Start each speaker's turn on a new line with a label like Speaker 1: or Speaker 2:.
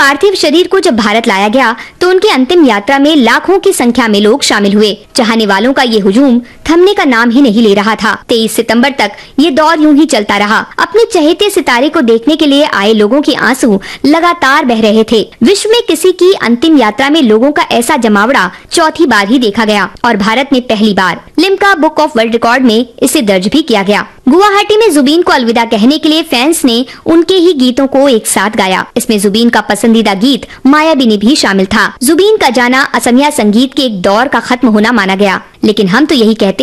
Speaker 1: पार्थिव शरीर को जब भारत लाया गया तो उनकी अंतिम यात्रा में लाखों की संख्या में लोग शामिल हुए। चाहने वालों का ये हुजूम थमने का नाम ही नहीं ले रहा था। 23 सितंबर तक ये दौर यूं ही चलता रहा। अपने चहेते सितारे को देखने के लिए आए लोगों के आंसू लगातार बह रहे थे। विश्व में किसी की अंतिम यात्रा में लोगों का ऐसा जमावड़ा चौथी बार ही देखा गया और भारत में पहली बार। Limca book of world record में इसे दर्ज भी किया गया। गुवाहाटी में जुबीन को अलविदा कहने के लिए फैंस ने उनके ही गीतों को एक साथ गाया। इसमें जुबीन का पसंदीदा गीत मायाबिनी भी शामिल था। जुबीन का जाना असमिया संगीत के एक दौर का खत्म होना माना गया, लेकिन हम तो यही कहते